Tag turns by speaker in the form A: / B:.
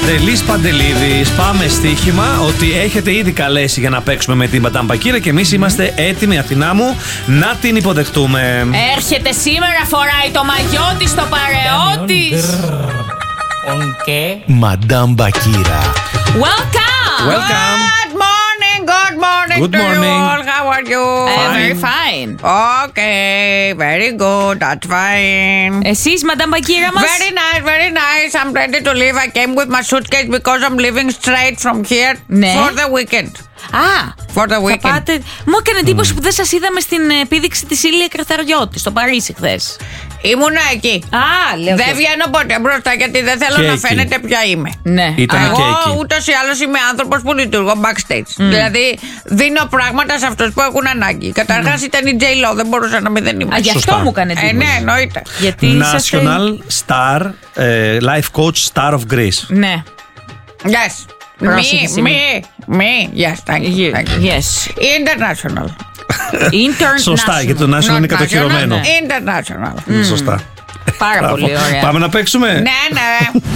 A: Παντελής Παντελίδης. Πάμε στοίχημα ότι έχετε ήδη καλέσει για να παίξουμε με την Madame Bakira και εμείς είμαστε έτοιμοι, Αθηνά μου, να την υποδεχτούμε.
B: Έρχεται σήμερα, φοράει το μαγιό της, το παρεό της.
C: Madame Bakira.
B: Welcome!
A: Welcome!
D: Good morning
A: Good
D: to
A: morning.
D: you all. How are you?
B: Very fine.
D: Okay, very good. That's fine.
B: Εσείς, Madame Bakira μας?
D: Very nice, very nice. I'm ready to leave. I came with my suitcase because I'm leaving straight from here
B: Ναι.
D: for the weekend. For the
B: Θα
D: weekend.
B: πάτε. Μου έκανε εντύπωση που δεν σας είδαμε στην επίδειξη της Ήλια Κραθαριώτη στο Παρίσι χθες.
D: Ήμουνα εκεί.
B: Λέω
D: Δεν
B: και-
D: βγαίνω ποτέ μπροστά γιατί δεν θέλω
A: Και
D: να
A: εκεί.
D: φαίνεται ποια είμαι.
B: Ναι.
A: Ήταν και
D: Εγώ
A: εκεί.
D: ούτως ή άλλως είμαι άνθρωπος που λειτουργώ backstage. Δηλαδή δίνω πράγματα σε αυτούς που έχουν ανάγκη. Καταρχάς ήταν η J-Lo, δεν μπορούσα να μην δεν είμαι.
B: Α, γι' αυτό
A: Σωστά.
B: μου έκανε εντύπωση.
D: Ναι, εννοείται.
B: Γιατί είσαστε-
A: National Star, Life Coach Star of Greece.
B: Ναι.
D: Yes.
B: Πρόσεξε,
D: Me. Yes, thank you. Thank you.
B: Yes.
D: International.
B: International.
A: Σωστά, γιατί το National είναι
D: Not
A: κατοχυρωμένο.
D: national, International.
A: Σωστά.
B: Πάρα πολύ ωραία.
A: Πάμε να παίξουμε.
D: Ναι, ναι.